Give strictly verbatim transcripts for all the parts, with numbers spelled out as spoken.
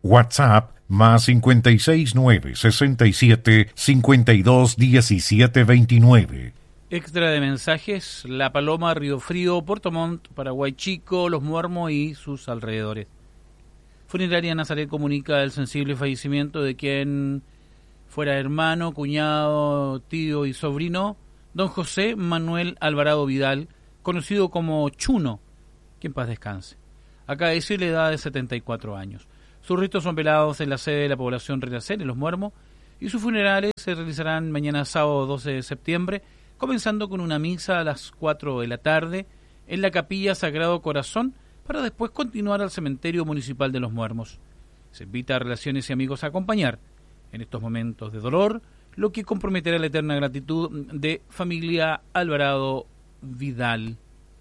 WhatsApp más cincuenta y seis nueve sesenta y siete cincuenta y dos diecisiete veintinueve. Extra de mensajes: La Paloma, Río Frío, Puerto Montt, Paraguay Chico, Los Muermos y sus alrededores. Funeraria Nazaret comunica el sensible fallecimiento de quien fuera hermano, cuñado, tío y sobrino, don José Manuel Alvarado Vidal, conocido como Chuno, que en paz descanse. Acá decir la edad de setenta y cuatro años. Sus restos son velados en la sede de la población Renacel, en Los Muermos, y sus funerales se realizarán mañana sábado doce de septiembre, comenzando con una misa a las cuatro de la tarde en la Capilla Sagrado Corazón, para después continuar al cementerio municipal de Los Muermos. Se invita a relaciones y amigos a acompañar en estos momentos de dolor, lo que comprometerá la eterna gratitud de familia Alvarado Vidal.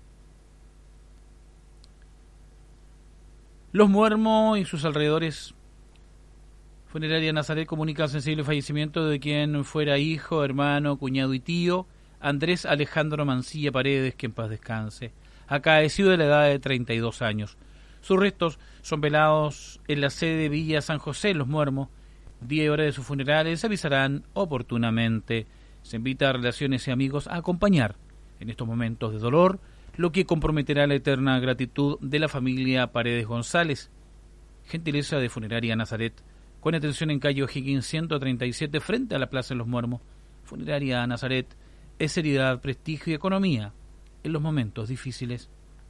Los Muermos y sus alrededores. Funeraria Nazaret comunica el sensible fallecimiento de quien fuera hijo, hermano, cuñado y tío, Andrés Alejandro Mancilla Paredes, que en paz descanse, acaecido de la edad de treinta y dos años. Sus restos son velados en la sede de Villa San José, en Los Muermos. Día y hora de sus funerales se avisarán oportunamente. Se invita a relaciones y amigos a acompañar en estos momentos de dolor, lo que comprometerá la eterna gratitud de la familia Paredes González. Gentileza de Funeraria Nazaret, con atención en calle O'Higgins ciento treinta y siete, frente a la Plaza de Los Muermos. Funeraria Nazaret es seriedad, prestigio y economía en los momentos difíciles.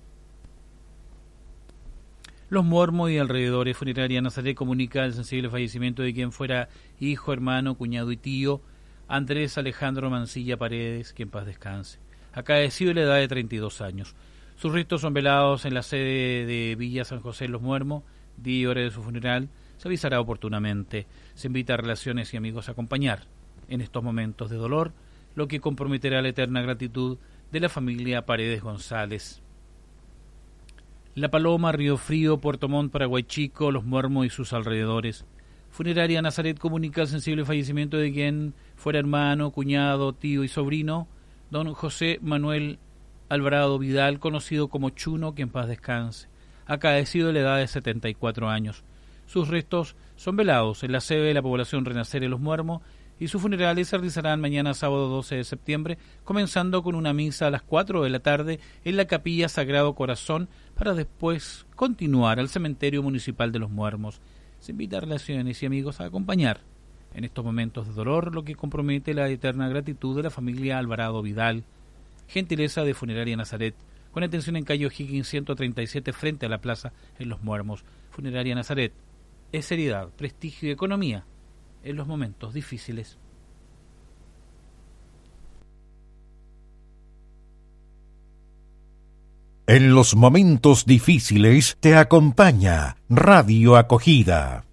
Los Muermos y alrededores. Funeraria Nazaret comunica el sensible fallecimiento de quien fuera hijo, hermano, cuñado y tío, Andrés Alejandro Mancilla Paredes, que en paz descanse, acaecido de la edad de treinta y dos años. Sus restos son velados en la sede de Villa San José, Los Muermos. Día y hora de su funeral se avisará oportunamente. Se invita a relaciones y amigos a acompañar en estos momentos de dolor, lo que comprometerá la eterna gratitud de la familia Paredes González. La Paloma, Río Frío, Puerto Montt, Paraguay Chico, Los Muermos y sus alrededores. Funeraria Nazaret comunica el sensible fallecimiento de quien fuera hermano, cuñado, tío y sobrino, don José Manuel Alvarado Vidal, conocido como Chuno, que en paz descanse, acaecido de la edad de setenta y cuatro años. Sus restos son velados en la sede de la población Renacer, en Los Muermos, y sus funerales se realizarán mañana sábado doce de septiembre, comenzando con una misa a las cuatro de la tarde en la Capilla Sagrado Corazón, para después continuar al cementerio municipal de Los Muermos. Se invita a relaciones y amigos a acompañar en estos momentos de dolor, lo que compromete la eterna gratitud de la familia Alvarado Vidal. Gentileza de Funeraria Nazaret, con atención en calle O'Higgins ciento treinta y siete, frente a la plaza en Los Muermos. Funeraria Nazaret es seriedad, prestigio y economía en los momentos difíciles. En los momentos difíciles te acompaña Radio Acogida.